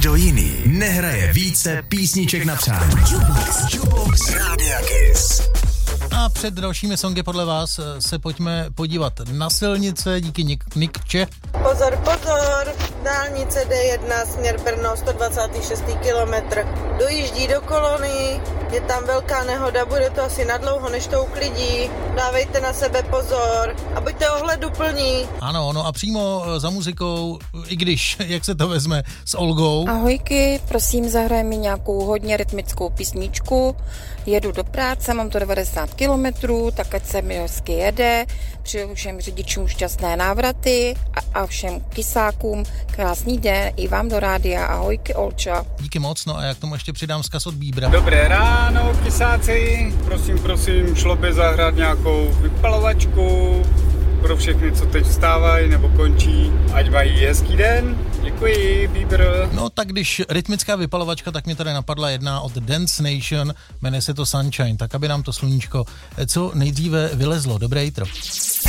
Nikdo jiný nehraje více písniček na přání. Jukebox Rádia Kiss. A před dalšími songy podle vás se pojďme podívat na silnice díky Nikče. Pozor, pozor, dálnice D1, směr Brno, 126. kilometr. Dojíždí do kolony, je tam velká nehoda, bude to asi nadlouho, než to uklidí. Dávejte na sebe pozor a buďte ohleduplní. Ano, no a přímo za muzikou, i když, jak se to vezme, s Olgou. Ahojky, prosím, zahraj mi nějakou hodně rytmickou písničku. Jedu do práce, mám to 90 kilometrů, tak ať se mi hezky jede. Přeju všem řidičům šťastné návraty a všem kysákům krásný den. I vám do rádia. Ahojky, Olča. Díky moc, no a jak tomu ještě přidám vzkaz od Bíbra. Dobré ráno, kysáci. Prosím, šlo by zahrát nějakou vypalovačku pro všechny, co teď vstávají nebo končí. Ať mají hezký den. Děkuji, Bíbr. No tak když rytmická vypalovačka, tak mě tady napadla jedna od Dance Nation, jmenuje se to Sunshine, tak aby nám to sluníčko co nejdříve vylezlo. Dobré jitro.